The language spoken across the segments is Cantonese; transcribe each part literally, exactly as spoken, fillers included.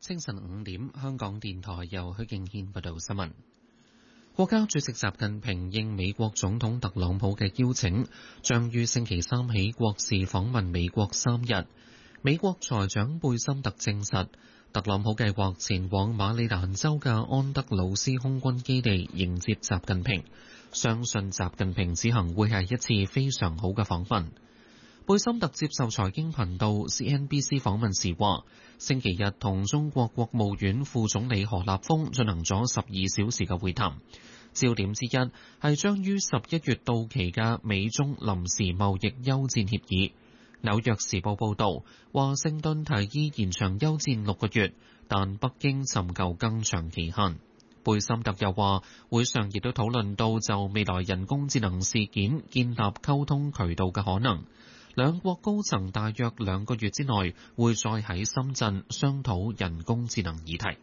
清晨五點，香港電台由許敬軒報道新聞。國家主席習近平應美國總統特朗普嘅邀請，將於星期三起國事訪問美國三日。美國財長貝森特證實，特朗普計劃前往馬里蘭州嘅安德魯斯空軍基地迎接習近平，相信習近平此行會係一次非常好嘅訪問。貝森特接受財經頻道 C N B C 訪問時話，星期日同中國國務院副總理何立峰進行咗十二小時嘅會談，焦點之一係將於十一月到期嘅美中臨時貿易休戰協議。紐約時報報導，華盛頓提議延長休戰六個月，但北京尋求更長期限。貝森特又話，會上亦都討論到就未來人工智能事件建立溝通渠道嘅可能。兩國高層大約兩個月之內會再喺深圳商討人工智能議題。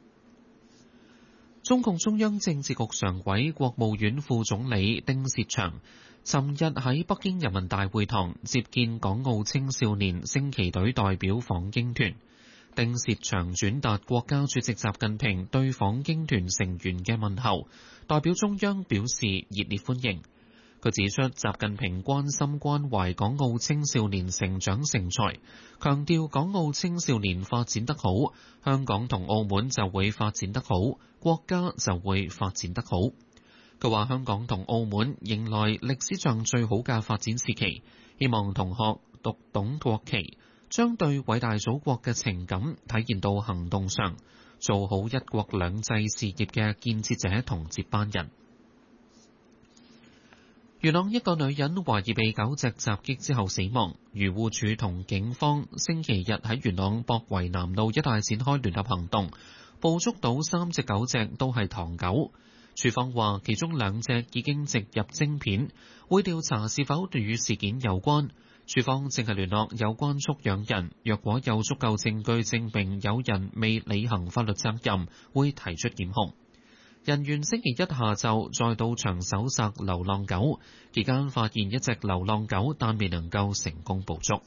中共中央政治局常委、國務院副總理丁薛祥尋日喺北京人民大會堂接見港澳青少年升旗隊代表訪京團。丁薛祥轉達國家主席習近平對訪京團成員嘅問候，代表中央表示熱烈歡迎。佢指出，習近平關心關懷港澳青少年成長成才，強調港澳青少年發展得好，香港同澳門就會發展得好，國家就會發展得好。佢話香港同澳門迎來歷史上最好嘅發展時期，希望同學讀懂國旗，將對偉大祖國嘅情感體現到行動上，做好一國兩制事業嘅建設者同接班人。元朗一個女人懷疑被狗隻襲擊之後死亡，漁護署同警方星期日喺元朗博圍南路一帶展開聯合行動，捕捉到三隻狗隻都係唐狗。署方話其中兩隻已經植入晶片，會調查是否與事件有關。署方正係聯絡有關畜養人，若果有足夠證據證明有人未履行法律責任，會提出檢控。人員星期一下晝再到場搜索流浪狗，期間發現一隻流浪狗，但未能夠成功捕捉。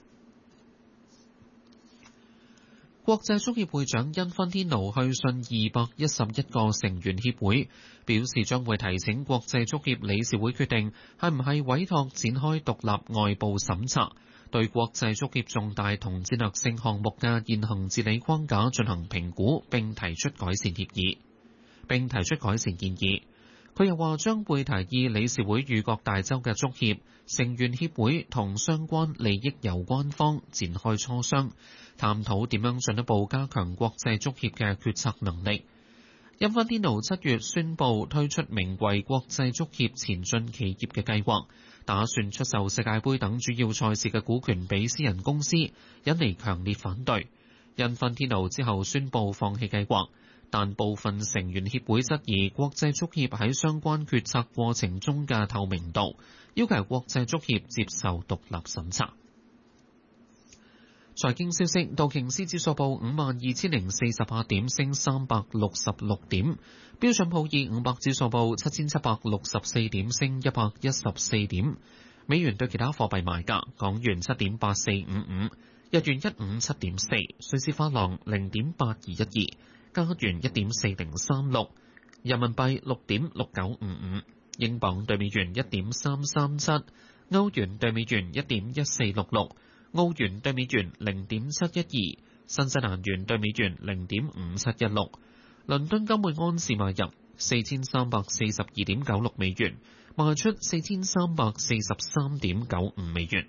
國際足協會長因芬天奴去信二百一十一個成員協會，表示將會提請國際足協理事會決定係唔係委託展開獨立外部審查，對國際足協重大同戰略性項目嘅現行治理框架進行評估，並提出改善協議。並提出改善建議。佢又話將會提議理事會與各大洲嘅足協成員協會同相關利益攸關方展開磋商，探討點樣進一步加強國際足協嘅決策能力。因芬天奴七月宣布推出名為國際足協前進企業嘅計劃，打算出售世界盃等主要賽事嘅股權俾私人公司，引嚟強烈反對。因芬天奴之後宣布放棄計劃。但部分成員協會質疑國際足協喺相關決策過程中嘅透明度，要求國際足協接受獨立審查。財經消息，道瓊斯指數報五萬二千零四十八點，升三百六十六點；標準普爾五百指數報七千七百六十四點，升一百一十四點。美元對其他貨幣賣價：港元七點八四五五，日元一五七點四，瑞士法郎零點八二一二。加元一點四零三六，人民幣六點六九五五，英鎊對美元一點三三七，歐元對美元一點一四六六，澳元對美元零點七一二，新西蘭元對美元零點五七一六。倫敦金每安士買入四千三百四十二點九六美元，賣出四千三百四十三點九五美元。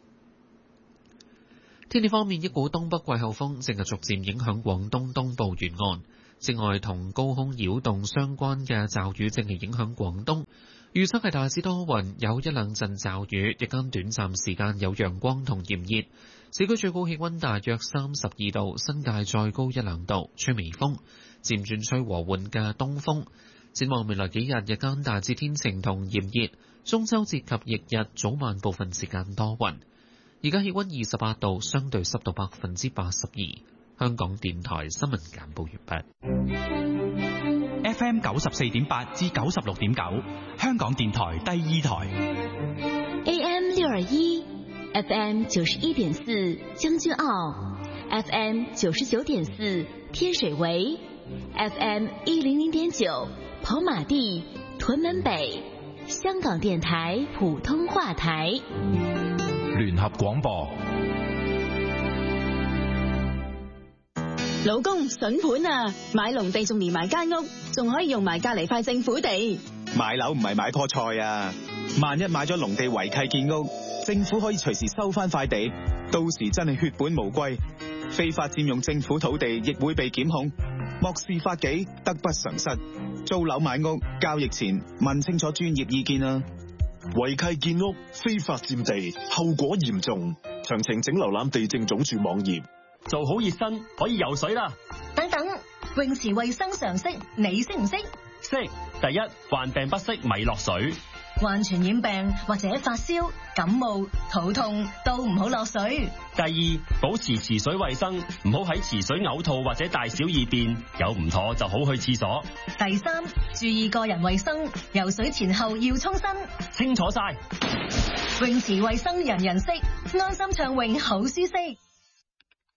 天氣方面，一股東北季候風正係逐漸影響廣東東部沿岸，此外同高空擾動相關嘅驟雨正係影響廣東。預測係大致多雲，有一兩陣驟雨，日間短暫時間有陽光同炎熱。市區最高氣溫大約三十二度，新界再高一兩度，吹微風，漸轉吹和緩嘅東風。展望未來幾日，日間大致天晴同炎熱，中秋節及翌日早晚部分時間多雲。而家氣溫二十八度，相對濕度百分之八十二。香港電台新聞簡報完畢。 F M 九十四點八至九十六點九，香港電台第二台。 A M 六二一，F M 九十一點四，將軍澳。 F M 九十九點四天水圍 ，F M 一零零點九跑馬地、屯門北，香港電台普通話台。 聯合廣播。 老公筍盤啊，買農地仲連埋間屋，仲可以用埋隔籬塊政府地。 買樓唔係買棵菜啊，萬一買咗農地違契建屋，政府可以隨時收翻塊地，到時真係血本無歸，非法佔用政府土地亦會被檢控，漠視法紀，得不償失。租樓買屋交易前問清楚專業意見啊！ 違契建屋、非法佔地，後果嚴重。詳情請瀏覽地政總署網頁。 做好熱身可以游水啦！ 等等，泳池衛生常識你識唔識？ 識。第一，患病不適咪落水。 患傳染病或者發燒、感冒、肚痛都唔好落水。 第二，保持池水衛生，唔好喺池水嘔吐或者大小二便，有唔妥就好去廁所。 第三，注意個人衛生，游水前後要沖身。 清楚晒。 泳池衛生人人識，安心暢泳好舒適。